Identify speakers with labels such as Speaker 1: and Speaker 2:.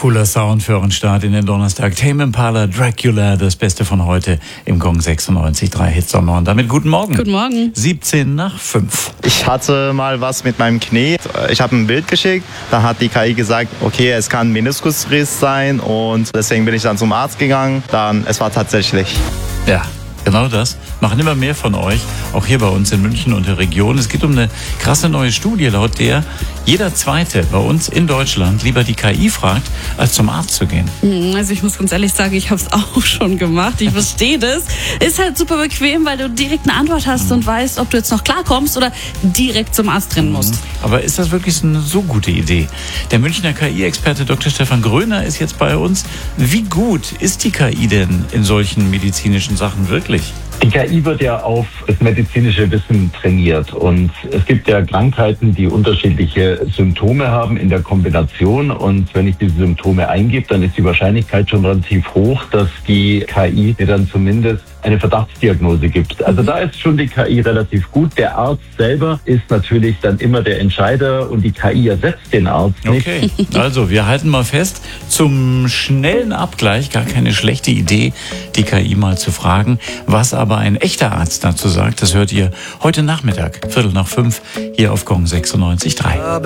Speaker 1: Cooler Sound für einen Start in den Donnerstag. Tame Impala, Dracula, das Beste von heute im Gong 96.3 Hits on 9. Damit guten Morgen.
Speaker 2: Guten Morgen.
Speaker 1: 17:05.
Speaker 3: Ich hatte mal was mit meinem Knie. Ich habe ein Bild geschickt. Da hat die KI gesagt, okay, es kann ein Meniskusriss sein. Und deswegen bin ich dann zum Arzt gegangen. Es war tatsächlich.
Speaker 1: Ja, genau das machen immer mehr von euch, auch hier bei uns in München und der Region. Es geht um eine krasse neue Studie, laut der jeder Zweite bei uns in Deutschland lieber die KI fragt, als zum Arzt zu gehen.
Speaker 2: Also ich muss ganz ehrlich sagen, ich habe es auch schon gemacht. Ich verstehe das. Ist halt super bequem, weil du direkt eine Antwort hast und weißt, ob du jetzt noch klarkommst oder direkt zum Arzt rennen musst.
Speaker 1: Aber ist das wirklich eine so gute Idee? Der Münchner KI-Experte Dr. Stefan Gröner ist jetzt bei uns. Wie gut ist die KI denn in solchen medizinischen Sachen wirklich?
Speaker 4: Die KI wird ja auf das medizinische Wissen trainiert und es gibt ja Krankheiten, die unterschiedliche Symptome haben in der Kombination, und wenn ich diese Symptome eingebe, dann ist die Wahrscheinlichkeit schon relativ hoch, dass die KI mir dann zumindest eine Verdachtsdiagnose gibt. Also da ist schon die KI relativ gut. Der Arzt selber ist natürlich dann immer der Entscheider und die KI ersetzt den Arzt nicht.
Speaker 1: Okay, also wir halten mal fest, zum schnellen Abgleich gar keine schlechte Idee, die KI mal zu fragen. Was aber ein echter Arzt dazu sagt, das hört ihr heute Nachmittag, 4:45 hier auf Gong 96.3.